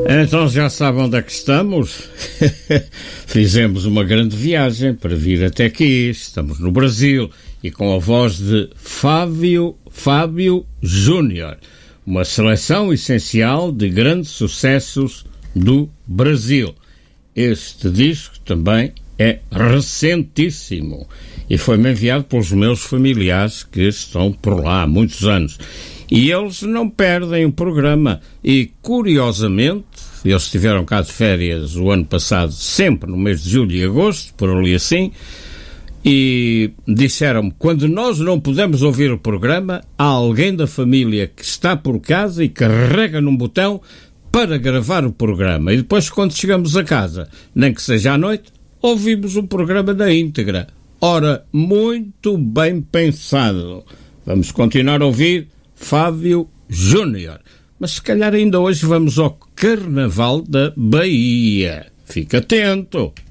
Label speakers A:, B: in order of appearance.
A: Então já sabem onde é que estamos? Fizemos uma grande viagem para vir até aqui. Estamos no Brasil e com a voz de Fábio Júnior, uma seleção essencial de grandes sucessos do Brasil. Este disco também é recentíssimo e foi-me enviado pelos meus familiares que estão por lá há muitos anos. E eles não perdem o programa. E, curiosamente, eles estiveram cá de férias o ano passado, sempre no mês de julho e agosto, por ali assim, e disseram-me, quando nós não podemos ouvir o programa, há alguém da família que está por casa e carrega num botão para gravar o programa. E depois, quando chegamos a casa, nem que seja à noite, ouvimos o programa na íntegra. Ora, muito bem pensado. Vamos continuar a ouvir Fábio Júnior. Mas se calhar ainda hoje vamos ao Carnaval da Bahia. Fica atento!